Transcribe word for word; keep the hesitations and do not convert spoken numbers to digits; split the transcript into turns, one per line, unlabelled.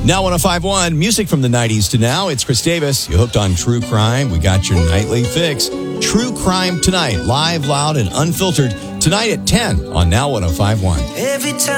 Now one oh five point one, music from the nineties to now. It's Chris Davis. You hooked on true crime. We got your nightly fix. True Crime Tonight, live, loud, and unfiltered. Tonight at ten on Now one oh five point one.
Every time